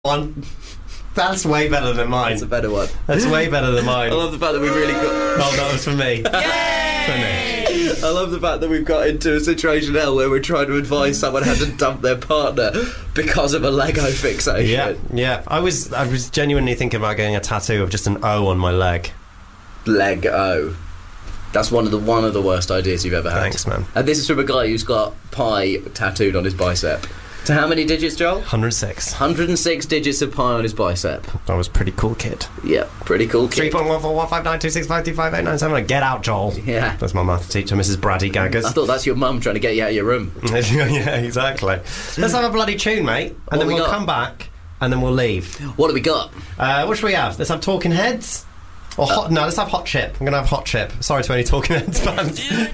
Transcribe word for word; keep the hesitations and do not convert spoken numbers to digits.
one. That's way better than mine. That's a better one. That's way better than mine. I love the fact that we've really got... Oh, that was for me. Yay! I love the fact that we've got into a situation now where we're trying to advise someone how to dump their partner because of a Lego fixation. Yeah, yeah. I was, I was genuinely thinking about getting a tattoo of just an O on my leg. Lego. That's one of the one of the worst ideas you've ever had. Thanks, man. And this is from a guy who's got pi tattooed on his bicep. So how many digits, Joel? one hundred six. one hundred six digits of pi on his bicep. I was a pretty cool kid. Yeah, pretty cool kid. three point one four one five nine two six five two five eight nine seven. Get out, Joel. Yeah. That's my math teacher, Missus Brady Gaggers. I thought that's your mum trying to get you out of your room. Yeah, exactly. Let's have a bloody tune, mate. And What then we we'll got? come back and then we'll leave. What do we got? Uh, what should we have? Let's have Talking Heads? Or hot? No, let's have Hot Chip. I'm going to have Hot Chip. Sorry to any Talking Heads fans.